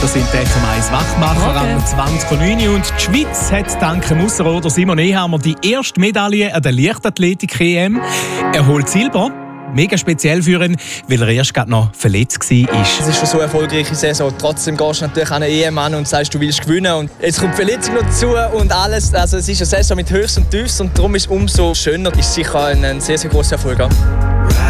Das sind die FM1 Wachmacher am 20.09 und die Schweiz hat dank dem Ausserrhoder Simon Ehammer die erste Medaille an der Leichtathletik-EM. Er holt Silber. Mega speziell für ihn, weil er erst gerade noch verletzt war. Es ist schon so eine erfolgreiche Saison. Trotzdem gehst du natürlich an eine EM an und sagst, du willst gewinnen. Und jetzt kommt die Verletzung noch dazu und alles. Also es ist eine Saison mit Höchst und Tiefs und darum ist es umso schöner. Es ist sicher ein sehr, sehr grosser Erfolg.